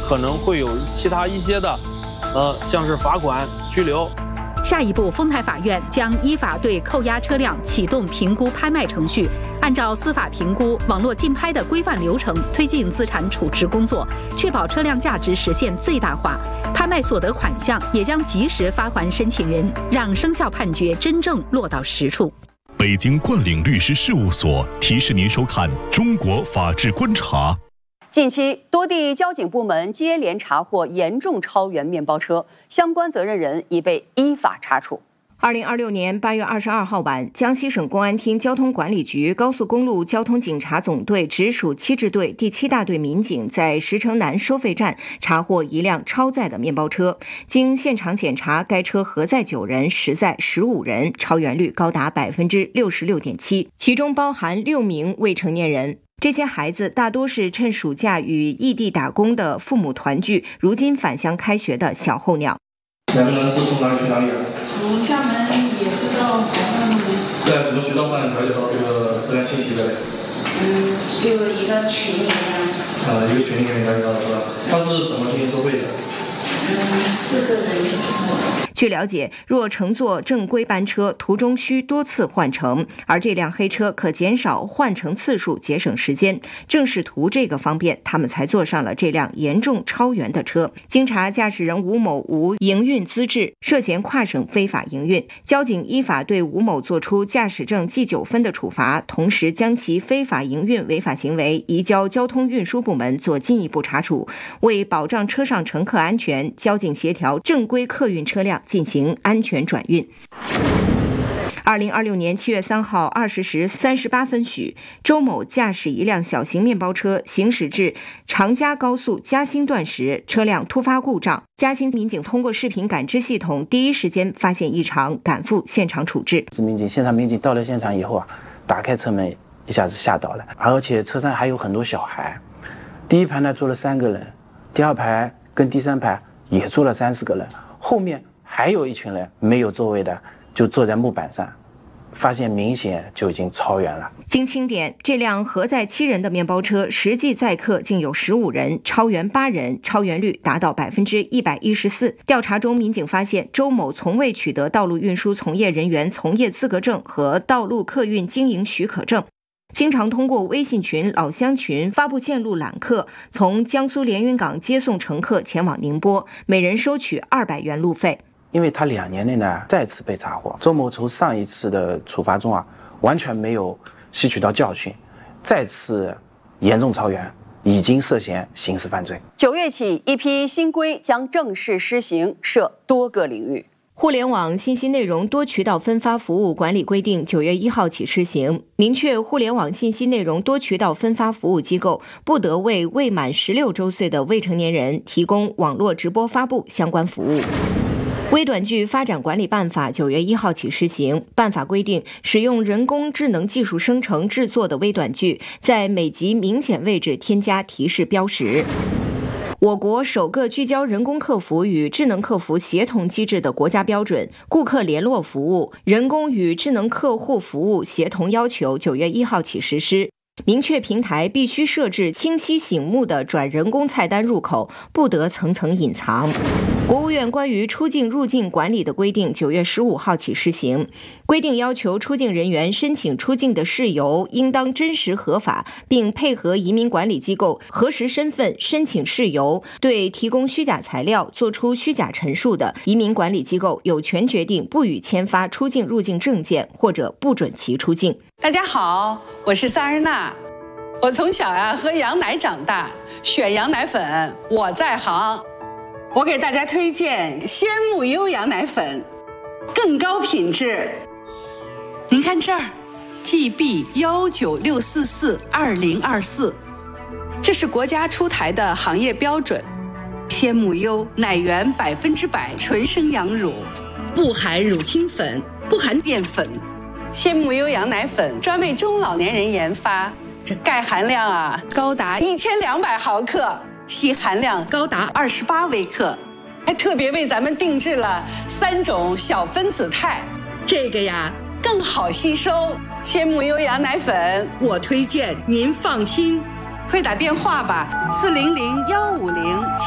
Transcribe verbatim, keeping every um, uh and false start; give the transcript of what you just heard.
可能会有其他一些的，呃，像是罚款、拘留。 下一步，丰台法院将依法对扣押车辆启动评估拍卖程序，按照司法评估、网络竞拍的规范流程推进资产处置工作，确保车辆价值实现最大化。拍卖所得款项也将及时发还申请人，让生效判决真正落到实处。 北京冠领律师事务所提示您收看《中国法治观察》。 近期，多地交警部门接连查获严重超员面包车，相关责任人已被依法查处。 二零二六年八月二十二号晚，江西省公安厅交通管理局高速公路交通警察总队直属七支队第七大队民警在石城南收费站查获一辆超载的面包车。经现场检查，该车核载九人，实载十五人，超员率高达百分之六十六点七，其中包含六名未成年人。这些孩子大多是趁暑假与异地打工的父母团聚，如今返乡开学的小候鸟。 两个人是从哪里去哪里啊？ 从厦门也是到杭州那边。 在什么渠道上了解到这个车辆信息的嘞？ 嗯，就一个群里面。 啊，一个群里面了解到的是吧？他是怎么进行收费的？ 嗯，四个人一起过。 据了解，若乘坐正规班车，途中需多次换乘，而这辆黑车可减少换乘次数，节省时间。正是图这个方便，他们才坐上了这辆严重超员的车。经查，驾驶人吴某无营运资质，涉嫌跨省非法营运。交警依法对吴某作出驾驶证记九分的处罚，同时将其非法营运违法行为移交交通运输部门做进一步查处。为保障车上乘客安全，交警协调正规客运车辆进行安全转运。二零二六年七月三号二十时三十八分许，周某驾驶一辆小型面包车行驶至长嘉高速嘉兴段时，车辆突发故障。嘉兴民警通过视频感知系统第一时间发现异常，赶赴现场处置。 民警现场民警到了现场以后啊，打开车门，一下子吓到了，而且车上还有很多小孩。第一排呢坐了三个人，第二排跟第三排也坐了三四个人，后面还有一群人没有座位的，就坐在木板上，发现明显就已经超员了。 经清点，这辆核载七人的面包车实际载客竟有十五人，超员八人，超员率达到百分之一百一十四。调查中，民警发现周某从未取得道路运输从业人员从业资格证和道路客运经营许可证。经常通过微信群、老乡群发布线路揽客，从江苏连云港接送乘客前往宁波，每人收取二百元路费。 因为他两年内呢再次被查获，周某从上一次的处罚中啊完全没有吸取到教训，再次严重超员，已经涉嫌刑事犯罪。 九月起，一批新规将正式施行，涉多个领域。 互联网信息内容多渠道分发服务管理规定九月一号起施行，明确互联网信息内容多渠道分发服务机构不得为未满十六周岁的未成年人提供网络直播发布相关服务。微短剧发展管理办法九月一号起施行，办法规定，使用人工智能技术生成制作的微短剧，在每集明显位置添加提示标识。我国首个聚焦人工客服与智能客服协同机制的国家标准《顾客联络服务人工与智能客户服务协同要求》九月一号起实施，明确平台必须设置清晰醒目的转人工菜单入口，不得层层隐藏。国务院关于出境入境管理的规定九月十五号起施行，规定要求出境人员申请出境的事由应当真实合法，并配合移民管理机构核实身份、申请事由。对提供虚假材料、作出虚假陈述的，移民管理机构有权决定不予签发出境入境证件，或者不准其出境。 大家好，我是萨日娜。我从小呀、啊、喝羊奶长大，选羊奶粉我在行。我给大家推荐鲜木优羊奶粉，更高品质。您看这儿 ，G B 幺九六四四二零二四，这是国家出台的行业标准。鲜木优奶源百分之百纯生羊乳，不含乳清粉，不含淀粉。鲜木优羊奶粉专为中老年人研发，这钙含量啊高达一千两百毫克。硒含量高达二十八微克，还特别为咱们定制了三种小分子肽，这个呀更好吸收。鲜木优羊奶粉，我推荐您放心，快打电话吧，四零零幺五零。